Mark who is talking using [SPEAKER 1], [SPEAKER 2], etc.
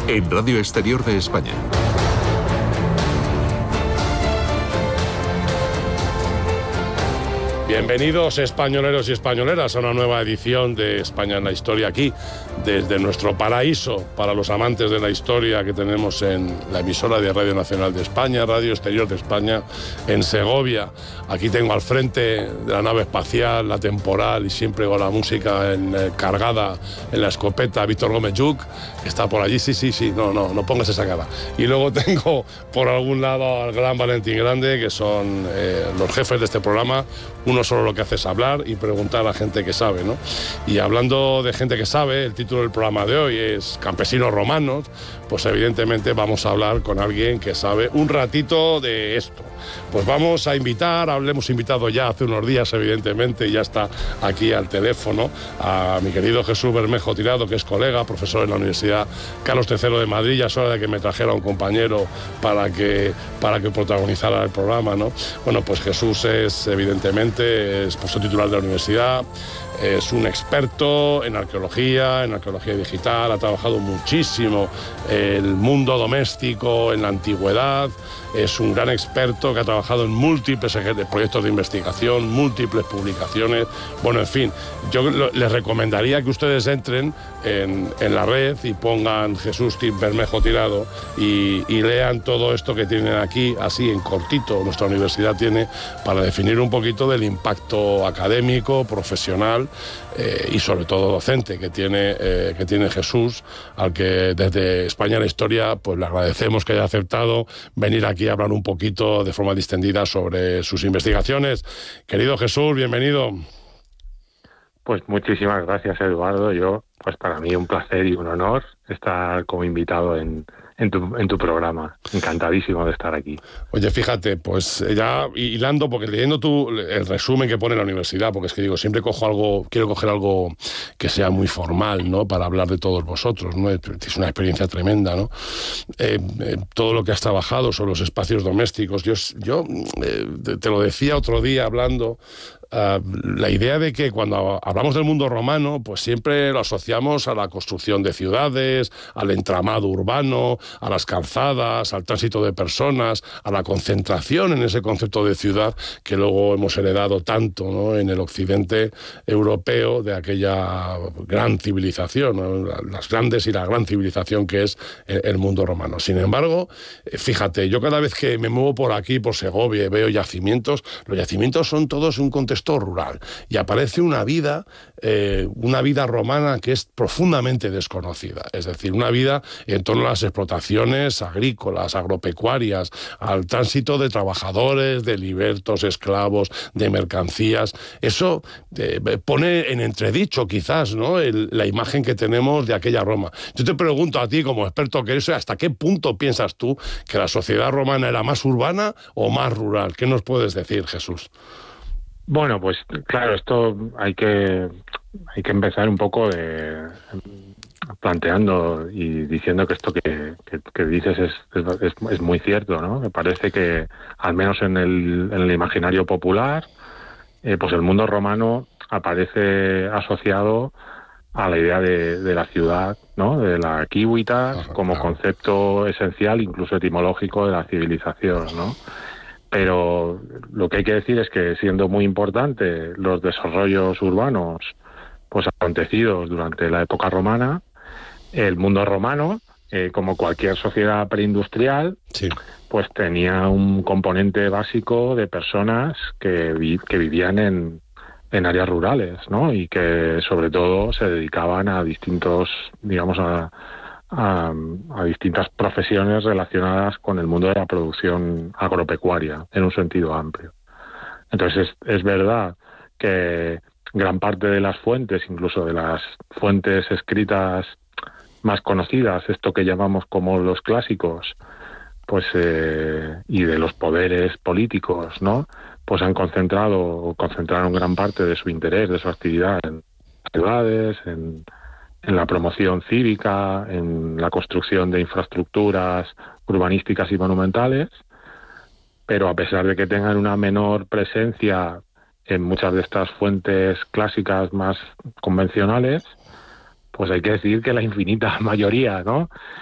[SPEAKER 1] en Radio Exterior de España.
[SPEAKER 2] Bienvenidos españoleros y españoleras a una nueva edición de España en la Historia, aquí desde nuestro paraíso para los amantes de la historia que tenemos en la emisora de Radio Nacional de España, Radio Exterior de España, en Segovia. Aquí tengo al frente de la nave espacial, la temporal y siempre con la música cargada en la escopeta, a Víctor Gómez Lluch, que está por allí. Sí, no pongas esa cara. Y luego tengo por algún lado al gran Valentín Grande, que son los jefes de este programa. Uno solo lo que hace es hablar y preguntar a la gente que sabe, ¿no? Y hablando de gente que sabe, el título del programa de hoy es Campesinos Romanos, pues evidentemente vamos a hablar con alguien que sabe un ratito de esto. Pues vamos a invitar, le hemos invitado ya hace unos días, evidentemente, y ya está aquí al teléfono, a mi querido Jesús Bermejo Tirado, que es colega, profesor en la Universidad Carlos III de Madrid. Ya es hora de que me trajera un compañero para que protagonizara el programa, ¿no? Bueno, pues Jesús es, evidentemente, es profesor titular de la universidad, es un experto en arqueología digital, ha trabajado muchísimo el mundo doméstico en la antigüedad, es un gran experto que ha trabajado en múltiples proyectos de investigación, múltiples publicaciones. Bueno, en fin, yo les recomendaría que ustedes entren en la red y pongan Jesús Bermejo Tirado y lean todo esto que tienen aquí, así en cortito, nuestra universidad tiene, para definir un poquito del impacto académico, profesional y sobre todo docente que tiene Jesús, al que desde España la Historia pues le agradecemos que haya aceptado venir aquí a hablar un poquito de forma distendida sobre sus investigaciones. Querido Jesús, bienvenido.
[SPEAKER 3] Pues muchísimas gracias, Eduardo. Pues para mí un placer y un honor estar como invitado en tu programa. Encantadísimo de estar aquí.
[SPEAKER 2] Oye, fíjate, pues ya hilando, porque leyendo el resumen que pone la universidad, porque es que digo, siempre quiero coger algo que sea muy formal, ¿no? Para hablar de todos vosotros, ¿no? Es una experiencia tremenda, ¿no? Todo lo que has trabajado sobre los espacios domésticos. Yo te lo decía otro día hablando, la idea de que cuando hablamos del mundo romano, pues siempre lo asociamos a la construcción de ciudades, al entramado urbano, a las calzadas, al tránsito de personas, a la concentración en ese concepto de ciudad que luego hemos heredado tanto, ¿no? En el occidente europeo de aquella gran civilización, ¿no? Las grandes y la gran civilización que es el mundo romano. Sin embargo, fíjate, yo cada vez que me muevo por aquí, por Segovia, y veo yacimientos, los yacimientos son todos un contexto rural y aparece una vida romana que es profundamente desconocida, es decir, una vida en torno a las explotaciones agrícolas, agropecuarias, al tránsito de trabajadores, de libertos, esclavos, de mercancías. Eso pone en entredicho quizás, ¿no? La imagen que tenemos de aquella Roma. Yo te pregunto a ti, como experto que eres, ¿hasta qué punto piensas tú que la sociedad romana era más urbana o más rural? ¿Qué nos puedes decir, Jesús?
[SPEAKER 3] Bueno, pues claro, esto hay que empezar un poco planteando y diciendo que esto que dices es muy cierto, ¿no? Me parece que, al menos en el imaginario popular, pues el mundo romano aparece asociado a la idea de la ciudad, ¿no? De la civitas como concepto esencial, incluso etimológico, de la civilización, ¿no? Pero lo que hay que decir es que, siendo muy importante los desarrollos urbanos pues acontecidos durante la época romana, el mundo romano, como cualquier sociedad preindustrial, sí, pues tenía un componente básico de personas que vivían en áreas rurales, ¿no? Y que sobre todo se dedicaban a distintos, digamos, a distintas profesiones relacionadas con el mundo de la producción agropecuaria, en un sentido amplio. Entonces es verdad que gran parte de las fuentes, incluso de las fuentes escritas más conocidas, esto que llamamos como los clásicos, pues y de los poderes políticos, ¿no? Pues concentraron gran parte de su interés, de su actividad en ciudades, en la promoción cívica, en la construcción de infraestructuras urbanísticas y monumentales, pero a pesar de que tengan una menor presencia en muchas de estas fuentes clásicas más convencionales, pues hay que decir que la infinita mayoría, ¿no?,